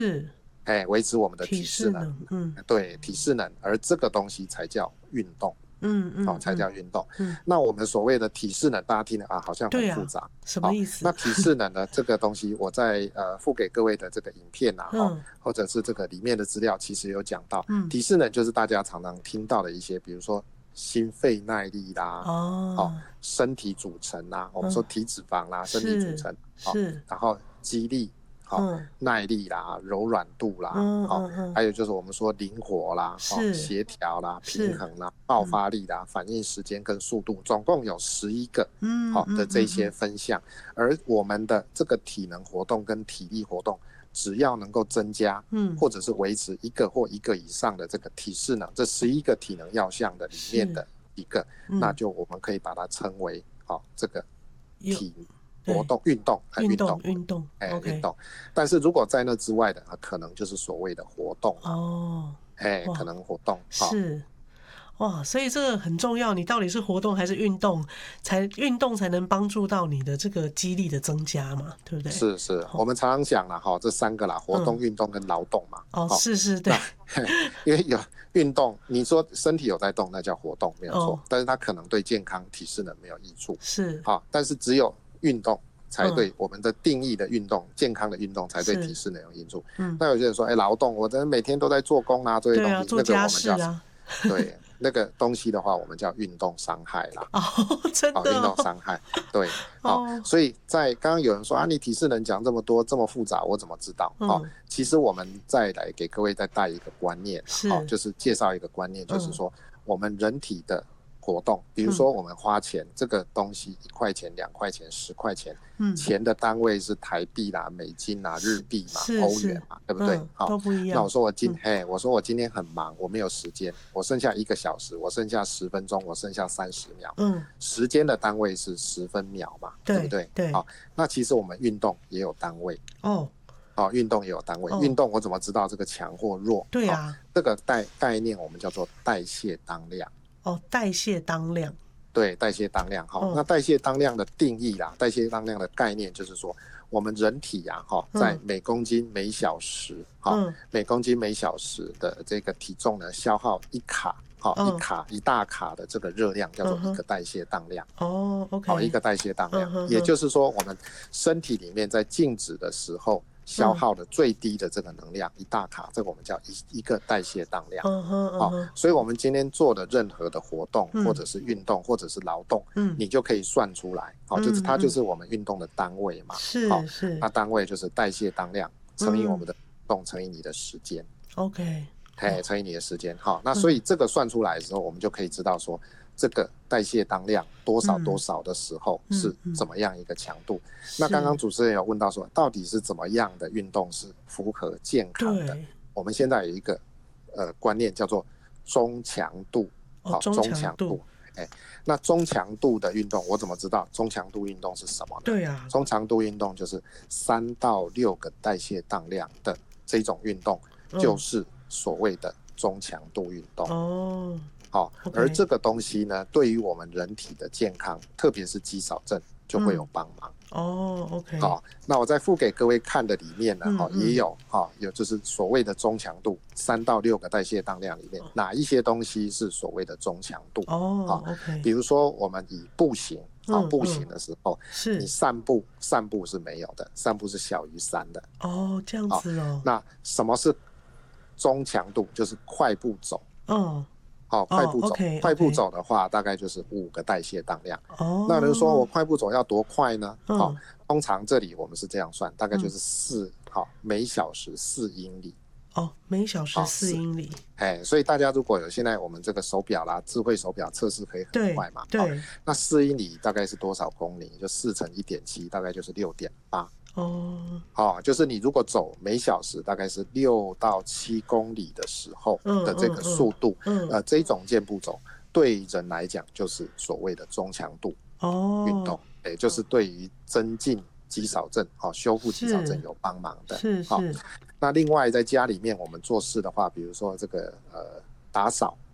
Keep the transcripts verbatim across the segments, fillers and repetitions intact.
是， 哎，维持我们的体体适能， 适能，嗯对，体适能，而这个东西才叫运动。好、 嗯嗯才叫嗯运动。 嗯， 那我们所谓的体适能，大家听了啊，好像很对啊， 复杂。好、 什么意思？ 那体适能呢？这个东西我在呃附给各位的这个影片啊，哈、 嗯或者是这个里面的资料，其实有讲到， 嗯， 体适能就是大家常常听到的一些，比如说心肺耐力啦，哦， 哦， 身体组成啦，我们说嗯， 体脂肪啦，身体组是成，好、 是， 然后肌力。好、 嗯耐力啦、柔软度啦， 嗯好、 嗯嗯， 还有就是我们说灵活啦、好、 是协调啦、平是， 衡啦、爆嗯发力啦、反应时间跟速度，总共有十一个嗯好的这些嗯嗯嗯， 分项。而我们的这个体能活动跟体力活动，只要能够增加， 嗯， 或者是维持一个或一个以上的这个体适能，这十一个体能要项的里面的一个，那嗯， 就我们可以把它称为好、这个有体活对动运动还运运动。 动运动哎，运 ，OK， 动，但是如果在那之外的，可能就是所谓的活动啦， 哦， 哎，可哇， 能活动哈、 是。哇，所以这个很重要，你到底是活动还是运动，才运动才能帮助到你的这个肌力的增加嘛，对不对？ 是是，我们常常讲了哈，这三个啦，活动、 嗯， 运动跟劳动嘛， 哦， 好、 是是，对， 那因为有运动，你说身体有在动，那叫活动，没有错， 哦， 但是它可能对健康、体适能没有益处， 是， 好、但是只有运动才嗯， 对我们的定义的运动，健康的运动才对体是， 适能有益处。 嗯， 那有些人说，哎，劳动，我真的每天都在做工啊，这些对啊， 东西，那个做家我们叫事啊， 对那个东西的话，我们叫运动伤害啦。 哦，真好、运动的哦， 伤害，对，好、 哦， 所以在刚刚有人说啊，你体适能讲这么多这么复杂，我怎么知道？好、 嗯， 其实我们再来给各位再带一个观念，好、 是， 就是介绍一个观念，就是嗯说我们人体的活动，比如嗯说我们花钱，这个东西一块钱、两块钱、十块钱， 嗯， 钱的单位是台币啦、美金啦、日币嘛、 是是， 欧元嘛，对不对？ 嗯， 好、 都不一样， 那我说我今嗯嘿，我说我今天很忙，我没有时间，我剩下一个小时，我剩下十分钟，我剩下三十秒。 嗯， 时间的单位是十分秒嘛，对对不对？ 对， 好、那其实我们运动也有单位， 哦好、运动也有单位。 哦运动我怎么知道这个强或弱？好、 对啊， 这个概概念我们叫做代谢当量。 哦，代谢当量， 对，代谢当量。好、 哦那代谢当量的定义啦，代谢当量的概念就是说，我们人体呀、啊，哈、 嗯在每公斤每小时，哈、 嗯每公斤每小时的这个体重呢，消耗一卡，好、 嗯一卡一大卡的这个热量叫做嗯哼一个代谢当量。 哦好、一 ，OK， 个代谢当量， 嗯哼哼也就是说，我们身体里面在静止的时候消耗的最低的这个能量、一大卡，这个我们叫一一个代谢当量。 嗯哼嗯好、 哼， 所以我们今天做的任何的活动， 嗯或者是运动，或者是劳动， 嗯， 你就可以算出来。好、 嗯就是它嗯就是我们运动的单位嘛。好、 是是那单位就是代谢当量乘以嗯我们的运动乘以你的时间。 ，OK， 嘿，乘以你的时间。好，那所以这个算出来的时候，我们就可以知道说，这个代谢当量多少多少的时候嗯是怎么样一个强度。那刚刚主持人有问到说，到底是怎么样的运动是符合健康的？ 对， 我们现在有一个呃观念叫做中强度。 哦， 好， 中中强度强度。，哎，那中强度的运动，我怎么知道中强度运动是什么呢？ 对啊， 中强度运动就是三到六个代谢当量的这种运动， 嗯就是所谓的中强度运动。 哦， 好、 OK 而这个东西呢，对于我们人体的健康，特别是肌少症，就会有帮忙。 哦，OK， 好、那我在附给各位看的里面呢，哈、 嗯嗯也有哈、有就是所谓的中强度，三到六个代谢当量里面，哪一些东西是所谓的中强度？ 哦好 ，OK， 比如说我们以步行，啊、 嗯步行的时候，你是， 散步，散步是没有的，散步是小于三的。 哦，这样子哦， 那什么是中强度？就是快步走。 嗯， 好、快步走， OK，OK 快步走的话，大概就是五个代谢当量。 哦， 那人说我快步走要多快呢？ 嗯好、通常这里我们是这样算，大概就是四、好、每小时四英里。 哦，每小时好是四英里， 哎，所以大家如果有现在我们这个手表啦，智慧手表测试可以很对快嘛？好对， 那四英里大概是多少公里？就四乘一点七，大概就是六点八。 哦， 好，就是你如果走每小时大概是六到七公里的时候嗯的这个速度， 嗯， 呃，这种健步走对人来讲就是所谓的中强度哦， 运动，也就是对于增进肌少症、好、修复肌少症有帮忙的。好、 是是， 那另外在家里面我们做事的话，比如说这个呃打扫，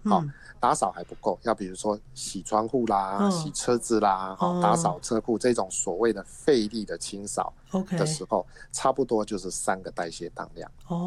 哦，打扫还不够，要比如说洗窗户啦、 嗯洗车子啦、 哦打扫车库这种所谓的费力的清扫 ，OK， 的时候，差不多就是三个代谢当量。 哦。